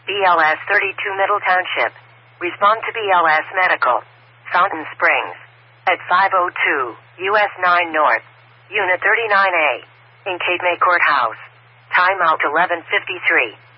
BLS 32 Middle Township. Respond to BLS Medical. Fountain Springs. At 502 US 9 North. Unit 39A. In Cape May Courthouse. Time out 11:53.